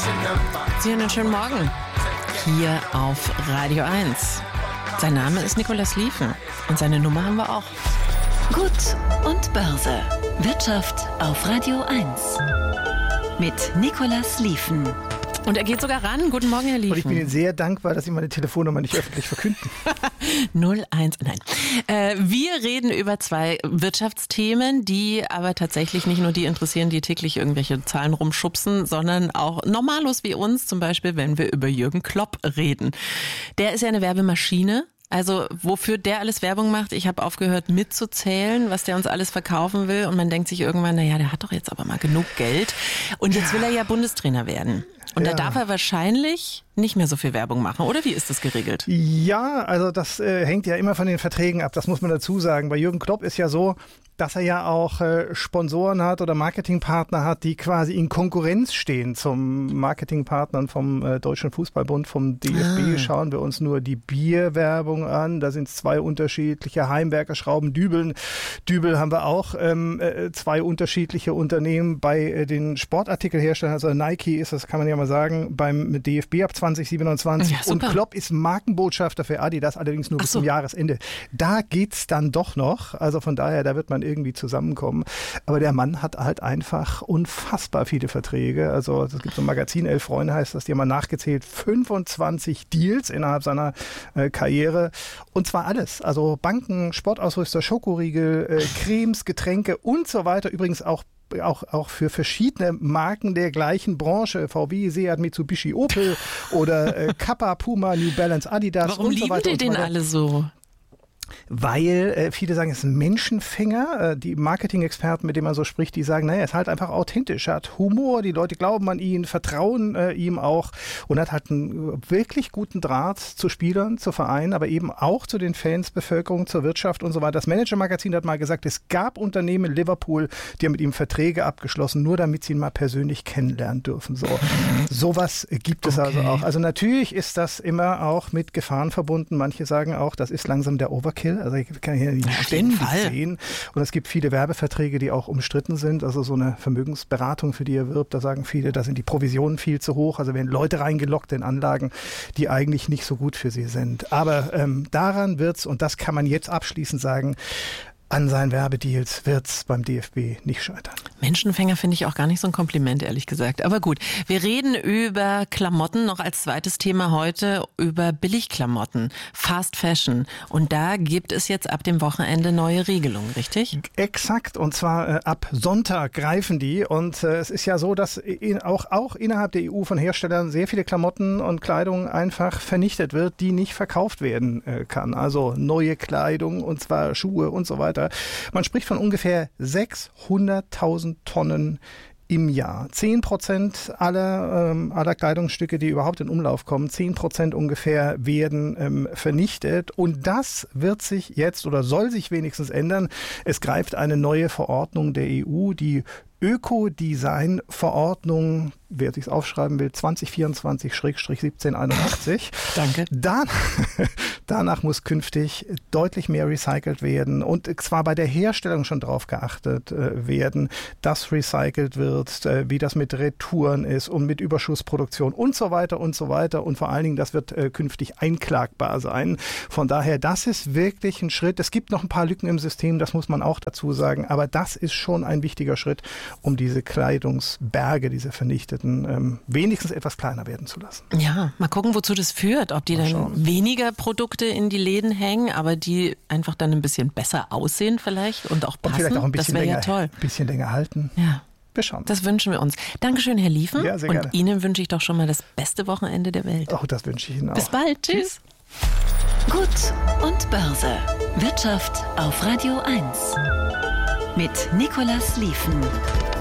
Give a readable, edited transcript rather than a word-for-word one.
Sie einen schönen Morgen hier auf Radio 1. Sein Name ist Nicolas Liefen und seine Nummer haben wir auch. Gut und Börse. Wirtschaft auf Radio 1 mit Nicolas Liefen. Und er geht sogar ran. Guten Morgen, Herr Liefen. Und ich bin Ihnen sehr dankbar, dass Sie meine Telefonnummer nicht öffentlich verkünden. 01, nein. Wir reden über zwei Wirtschaftsthemen, die aber tatsächlich nicht nur die interessieren, die täglich irgendwelche Zahlen rumschubsen, sondern auch Normalos wie uns, zum Beispiel, wenn wir über Jürgen Klopp reden. Der ist ja eine Werbemaschine. Also wofür der alles Werbung macht, ich habe aufgehört mitzuzählen, was der uns alles verkaufen will. Und man denkt sich irgendwann, naja, der hat doch jetzt aber mal genug Geld. Und jetzt will er ja Bundestrainer werden. Und da darf er wahrscheinlich nicht mehr so viel Werbung machen, oder wie ist das geregelt? Ja, also das hängt ja immer von den Verträgen ab, das muss man dazu sagen. Bei Jürgen Klopp ist ja so, dass er ja auch Sponsoren hat oder Marketingpartner hat, die quasi in Konkurrenz stehen zum Marketingpartnern vom Deutschen Fußballbund, vom DFB. Schauen wir uns nur die Bierwerbung an. Da sind es zwei unterschiedliche Heimwerker, Schrauben, Dübel haben wir auch zwei unterschiedliche Unternehmen. Bei den Sportartikelherstellern, also Nike ist das, kann man ja mal sagen, beim DFB ab 2027. Ja, und Klopp ist Markenbotschafter für Adidas, allerdings nur bis zum Jahresende. Da geht's dann doch noch. Also von daher, da wird man irgendwie zusammenkommen. Aber der Mann hat halt einfach unfassbar viele Verträge. Also es gibt so ein Magazin, 11 Freunde heißt das, die haben mal nachgezählt, 25 Deals innerhalb seiner Karriere. Und zwar alles. Also Banken, Sportausrüster, Schokoriegel, Cremes, Getränke und so weiter. Übrigens auch für verschiedene Marken der gleichen Branche, VW, Seat, Mitsubishi, Opel oder Kappa, Puma, New Balance, Adidas. Warum und so weiter. lieben die den alle so? Weil viele sagen, es ist ein Menschenfänger. Die Marketing-Experten, mit denen man so spricht, die sagen, naja, er ist halt einfach authentisch. Er hat Humor, die Leute glauben an ihn, vertrauen ihm auch und hat halt einen wirklich guten Draht zu Spielern, zu Vereinen, aber eben auch zu den Fans, Bevölkerung, zur Wirtschaft und so weiter. Das Manager-Magazin hat mal gesagt, es gab Unternehmen in Liverpool, die haben mit ihm Verträge abgeschlossen, nur damit sie ihn mal persönlich kennenlernen dürfen. Sowas gibt es also auch. Also natürlich ist das immer auch mit Gefahren verbunden. Manche sagen auch, das ist langsam der Overkill. Also ich kann hier nicht ständig sehen. Und es gibt viele Werbeverträge, die auch umstritten sind. Also so eine Vermögensberatung, für die er wirbt, da sagen viele, da sind die Provisionen viel zu hoch. Also werden Leute reingelockt in Anlagen, die eigentlich nicht so gut für sie sind. Aber daran wird's, und das kann man jetzt abschließend sagen, an seinen Werbedeals wird's beim DFB nicht scheitern. Menschenfänger finde ich auch gar nicht so ein Kompliment, ehrlich gesagt. Aber gut, wir reden über Klamotten, noch als zweites Thema heute, über Billigklamotten, Fast Fashion. Und da gibt es jetzt ab dem Wochenende neue Regelungen, richtig? Exakt, und zwar ab Sonntag greifen die. Und es ist ja so, dass auch innerhalb der EU von Herstellern sehr viele Klamotten und Kleidung einfach vernichtet wird, die nicht verkauft werden kann. Also neue Kleidung, und zwar Schuhe und so weiter. Man spricht von ungefähr 600.000 Tonnen im Jahr. 10% aller Kleidungsstücke, die überhaupt in Umlauf kommen, 10% ungefähr werden vernichtet. Und das wird sich jetzt oder soll sich wenigstens ändern. Es greift eine neue Verordnung der EU, die Ökodesign-Verordnung, wer sich's aufschreiben will, 2024/1781. Danke. Danach muss künftig deutlich mehr recycelt werden und zwar bei der Herstellung schon drauf geachtet werden, dass recycelt wird, wie das mit Retouren ist und mit Überschussproduktion und so weiter und so weiter. Und vor allen Dingen, das wird künftig einklagbar sein. Von daher, das ist wirklich ein Schritt. Es gibt noch ein paar Lücken im System, das muss man auch dazu sagen, aber das ist schon ein wichtiger Schritt, um diese Kleidungsberge, diese vernichteten, wenigstens etwas kleiner werden zu lassen. Ja, mal gucken, wozu das führt. Ob die dann weniger Produkte in die Läden hängen, aber die einfach dann ein bisschen besser aussehen vielleicht und auch passen. Und vielleicht auch ein bisschen das wäre länger, ja toll. Ein bisschen länger halten. Ja. Wir schauen. Das wünschen wir uns. Dankeschön, Herr Liefen. Ja, sehr gerne. Und Ihnen wünsche ich doch schon mal das beste Wochenende der Welt. Auch das wünsche ich Ihnen auch. Bis bald. Tschüss. Gut und Börse. Wirtschaft auf Radio 1 mit Nicolas Liefen.